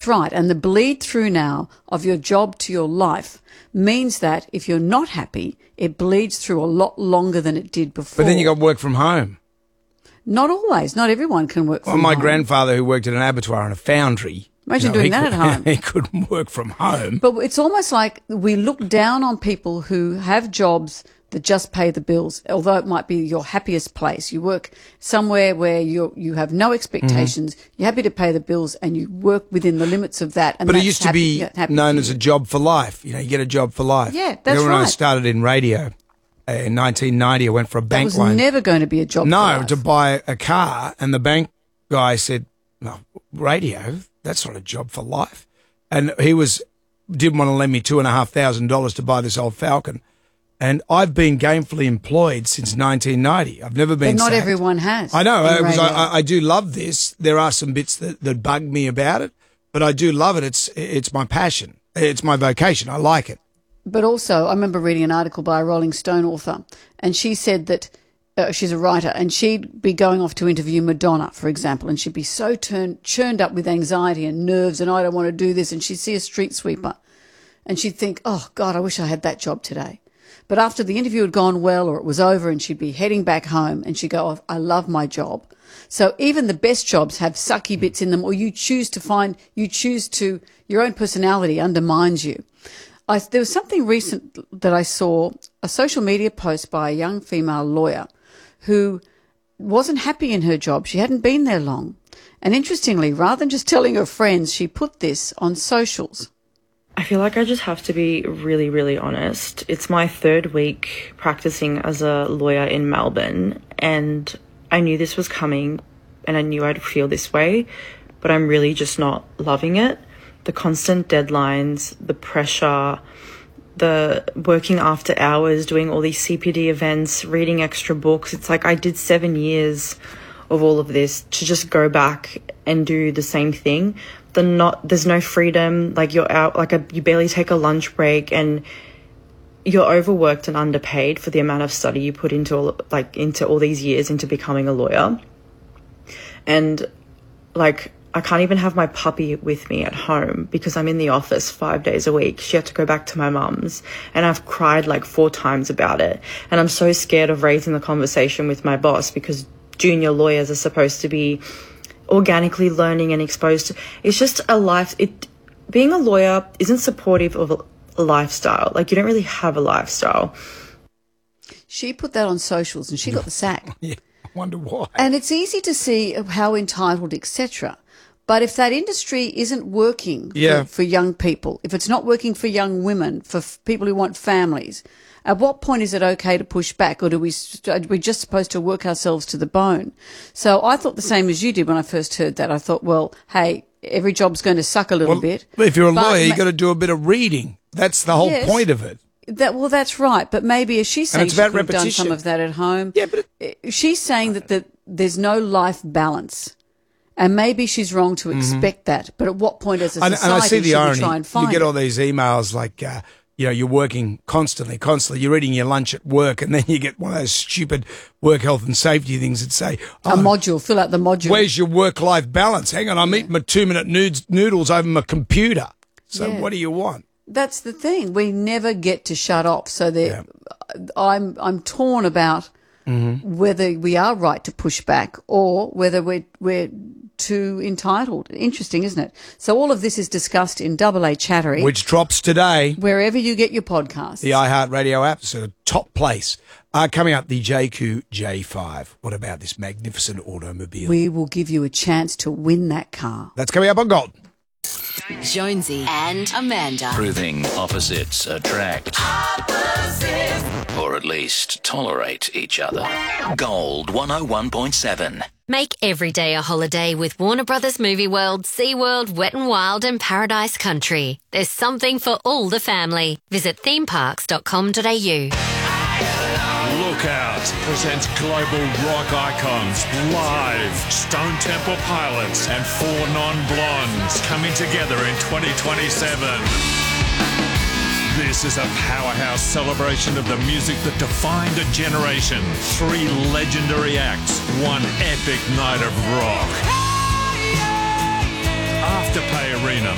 right. And the bleed through now of your job to your life means that if you're not happy, it bleeds through a lot longer than it did before. But then you got work from home. Not always. Not everyone can work from home. My grandfather, who worked at an abattoir and a foundry. Imagine doing that at home. He couldn't work from home. But it's almost like we look down on people who have jobs that just pay the bills, although it might be your happiest place. You work somewhere where you have no expectations, you're happy to pay the bills, and you work within the limits of that. And but it used to be known as a job for life. You know, you get a job for life. Yeah, that's when right. I started in radio in 1990, I went for a bank loan. That was never going to be a job for life. No, to buy a car, and the bank guy said, "No, radio, that's not a job for life." And he didn't want to lend me $2,500 to buy this old Falcon. And I've been gainfully employed since 1990. I've never been But not sacked. everyone has. I know. I do love this. There are some bits that bug me about it, but I do love it. It's my passion. It's my vocation. I like it. But also, I remember reading an article by a Rolling Stone author, and she said that she's a writer, and she'd be going off to interview Madonna, for example, and she'd be so churned up with anxiety and nerves, and I don't want to do this, and she'd see a street sweeper, and she'd think, oh, God, I wish I had that job today. But after the interview had gone well or it was over and she'd be heading back home and she'd go, oh, I love my job. So even the best jobs have sucky bits in them, or your own personality undermines you. There was something recent that I saw, a social media post by a young female lawyer who wasn't happy in her job. She hadn't been there long. And interestingly, rather than just telling her friends, she put this on socials. I feel like I just have to be really, really honest. It's my third week practicing as a lawyer in Melbourne, and I knew this was coming and I knew I'd feel this way, but I'm really just not loving it. The constant deadlines, the pressure, the working after hours, doing all these CPD events, reading extra books. It's like I did 7 years of all of this to just go back and do the same thing. There's no freedom, like you're out, you barely take a lunch break, and you're overworked and underpaid for the amount of study you put into all these years into becoming a lawyer. And I can't even have my puppy with me at home because I'm in the office 5 days a week. She had to go back to my mum's, and I've cried 4 times about it. And I'm so scared of raising the conversation with my boss because junior lawyers are supposed to be organically learning and exposed to. It's just a life. Being a lawyer isn't supportive of a lifestyle. You don't really have a lifestyle. She put that on socials and she got the sack. Yeah, I wonder why. And it's easy to see how entitled, etc. But if that industry isn't working for young people, if it's not working for young women, for people who want families, at what point is it okay to push back, or are we just supposed to work ourselves to the bone? So I thought the same as you did when I first heard that. I thought, well, hey, every job's going to suck a little bit. If you're a lawyer, you've got to do a bit of reading. That's the whole point of it. That's right. But maybe, as she's saying, she could have done some of that at home. Yeah, but she's saying that there's no life balance. And maybe she's wrong to expect that. But at what point as a society and I see the irony. Should we try and find You get all these emails you're working constantly. You're eating your lunch at work, and then you get one of those stupid work health and safety things that say, a module, fill out the module. Where's your work-life balance? Hang on, I'm eating my 2-minute noodles over my computer. So what do you want? That's the thing. We never get to shut off. So I'm torn about whether we are right to push back or whether we're too entitled. Interesting, isn't it? So all of this is discussed in AA Chattery, which drops today wherever you get your podcasts. The iHeartRadio app, so top place. Coming up, the JQ J5. What about this magnificent automobile? We will give you a chance to win that car. That's coming up on Gold. Jonesy and Amanda. Proving opposites attract. Or at least tolerate each other. Gold 101.7. Make every day a holiday with Warner Brothers Movie World, SeaWorld, Wet n Wild and Paradise Country. There's something for all the family. Visit themeparks.com.au. Lookout presents global rock icons live. Stone Temple Pilots and 4 Non-Blondes coming together in 2027. This is a powerhouse celebration of the music that defined a generation. 3 legendary acts, 1 epic night of rock. Afterpay Arena,